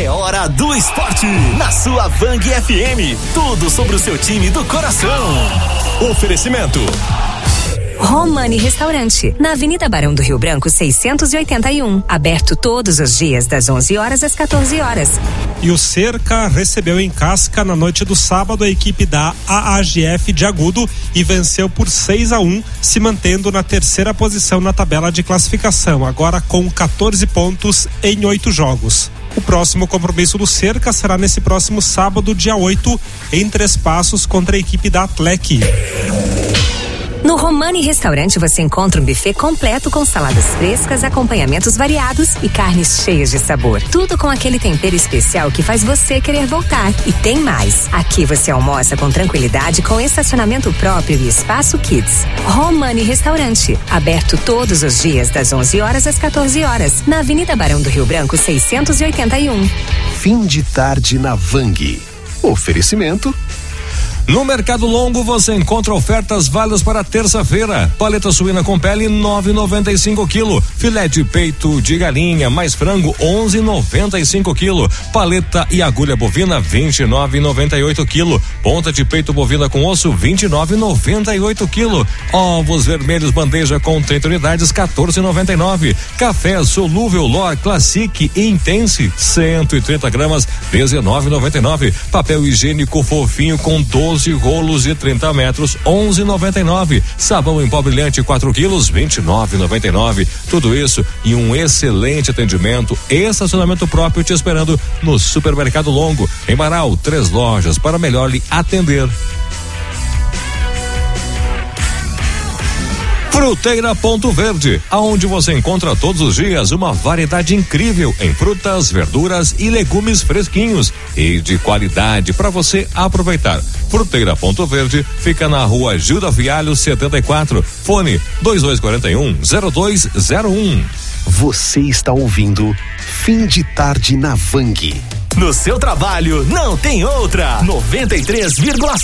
hora do esporte. Na sua Vang FM. Tudo sobre o seu time do coração. Oferecimento. Romani Restaurante, na Avenida Barão do Rio Branco 681, aberto todos os dias das 11 horas às 14 horas. E o Cerca recebeu em Casca na noite do sábado a equipe da AAGF de Agudo e venceu por 6-1, se mantendo na terceira posição na tabela de classificação, agora com 14 pontos em 8 jogos. O próximo compromisso do Cerca será nesse próximo sábado, dia 8, em Três Passos, contra a equipe da Atlec. No Romani Restaurante você encontra um buffet completo com saladas frescas, acompanhamentos variados e carnes cheias de sabor. Tudo com aquele tempero especial que faz você querer voltar. E tem mais. Aqui você almoça com tranquilidade, com estacionamento próprio e espaço kids. Romani Restaurante, aberto todos os dias das 11 horas às 14 horas, na Avenida Barão do Rio Branco 681. Fim de tarde na Vang. Oferecimento. No Mercado Longo você encontra ofertas válidas para terça-feira. Paleta suína com pele 9,95 kg. Filé de peito de galinha mais frango 11,95 kg. Paleta e agulha bovina 29,98 kg. Ponta de peito bovina com osso 29,98 kg. Ovos vermelhos bandeja com 30 unidades 14,99. Café solúvel Lor Classic e Intense 130 gramas 19,99. Papel higiênico fofinho com 12 rolos de 30 metros, 11,99. Sabão em pó brilhante 4 quilos, 29,99. Tudo isso e um excelente atendimento, estacionamento próprio te esperando no Supermercado Longo. Em Marau, 3 lojas para melhor lhe atender. Fruteira Ponto Verde, aonde você encontra todos os dias uma variedade incrível em frutas, verduras e legumes fresquinhos e de qualidade para você aproveitar. Fruteira Ponto Verde fica na Rua Gilda Fialho 74, fone 2241-0201. Você está ouvindo Fim de Tarde na Vang. No seu trabalho não tem outra. 93,7